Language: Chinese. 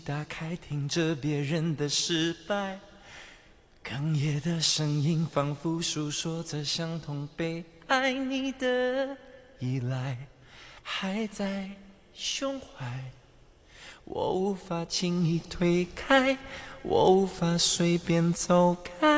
打开，听着别人的失败，哽咽的声音仿佛诉说着相同被爱你的依赖，还在胸怀。我无法轻易推开，我无法随便走开。